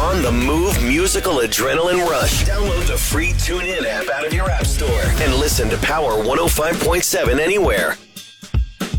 on the move musical adrenaline rush. Download the free TuneIn app out of your app store and listen to Power 105.7 anywhere.